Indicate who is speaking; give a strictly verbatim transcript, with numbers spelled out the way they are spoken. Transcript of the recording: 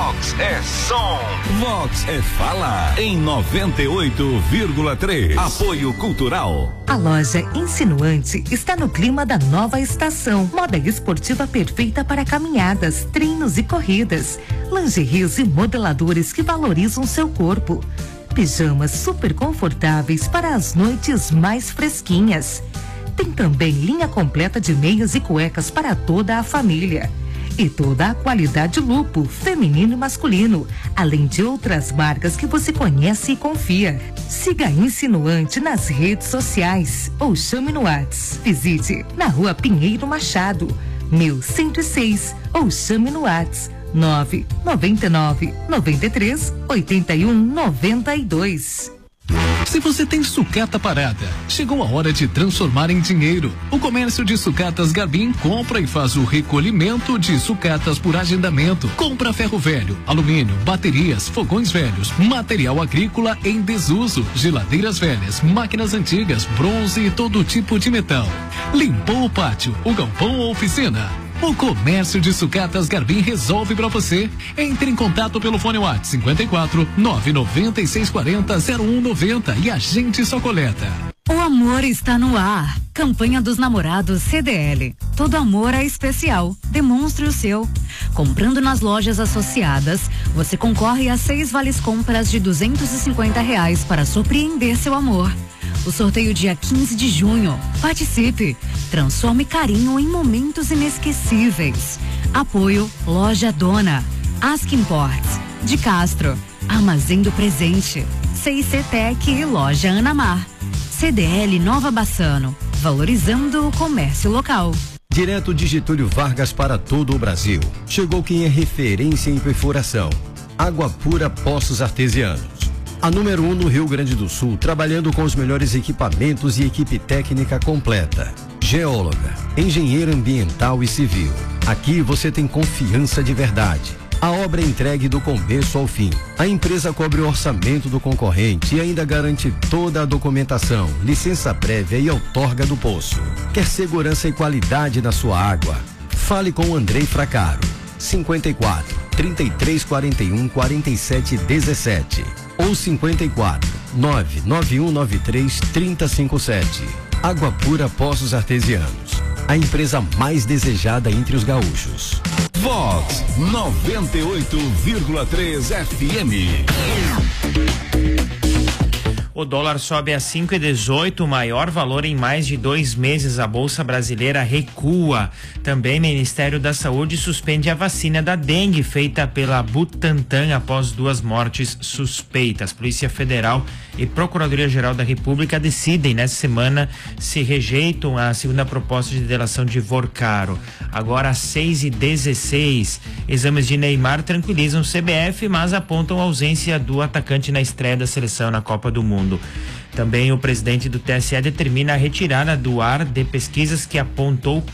Speaker 1: Vox é som. Vox é fala. Em noventa e oito vírgula três. Apoio Cultural.
Speaker 2: A loja Insinuante está no clima da nova estação. Moda esportiva perfeita para caminhadas, treinos e corridas. Lingeries e modeladores que valorizam seu corpo. Pijamas super confortáveis para as noites mais fresquinhas. Tem também linha completa de meias e cuecas para toda a família. E toda a qualidade lupo, feminino e masculino, além de outras marcas que você conhece e confia. Siga a Insinuante nas redes sociais ou chame no WhatsApp. Visite na Rua Pinheiro Machado, mil cento e seis, ou chame no WhatsApp nove nove nove, nove três, oito um, nove dois.
Speaker 3: Se você tem sucata parada, chegou a hora de transformar em dinheiro. O comércio de sucatas Garbim compra e faz o recolhimento de sucatas por agendamento. Compra ferro velho, alumínio, baterias, fogões velhos, material agrícola em desuso, geladeiras velhas, máquinas antigas, bronze e todo tipo de metal. Limpou o pátio, o galpão ou oficina? O comércio de sucatas Garbim resolve para você. Entre em contato pelo fone WhatsApp cinquenta e quatro, nove nove seis quatro zero, zero um nove zero e a gente só coleta.
Speaker 4: O amor está no ar. Campanha dos Namorados C D L. Todo amor é especial. Demonstre o seu. Comprando nas lojas associadas, você concorre a seis vales compras de duzentos e cinquenta reais para surpreender seu amor. O sorteio dia quinze de junho. Participe. Transforme carinho em momentos inesquecíveis. Apoio Loja Dona. Ask Imports. De Castro. Armazém do Presente. C I C Tec e Loja Anamar. C D L Nova Bassano. Valorizando o comércio local.
Speaker 5: Direto de Getúlio Vargas para todo o Brasil. Chegou quem é referência em perfuração. Água Pura Poços Artesianos. A número um no Rio Grande do Sul, trabalhando com os melhores equipamentos e equipe técnica completa. Geóloga, engenheiro ambiental e civil. Aqui você tem confiança de verdade. A obra é entregue do começo ao fim. A empresa cobre o orçamento do concorrente e ainda garante toda a documentação, licença prévia e outorga do poço. Quer segurança e qualidade na sua água? Fale com Andrei Fracaro. cinquenta e quatro, trinta e três, quarenta e um, quarenta e sete, dezessete ou cinquenta e quatro, nove nove um nove três, três zero cinco sete. Água Pura Poços Artesianos. A empresa mais desejada entre os gaúchos.
Speaker 1: Vox noventa e oito vírgula três F M.
Speaker 6: O dólar sobe a cinco e dezoito, o maior valor em mais de dois meses. A Bolsa Brasileira recua. Também o Ministério da Saúde suspende a vacina da dengue feita pela Butantan após duas mortes suspeitas. Polícia Federal e Procuradoria-Geral da República decidem nessa semana se rejeitam a segunda proposta de delação de Vorcaro. Agora às seis e dezesseis. Exames de Neymar tranquilizam o C B F, mas apontam a ausência do atacante na estreia da seleção na Copa do Mundo. Também o presidente do T S E determina a retirada do ar de pesquisas que apontou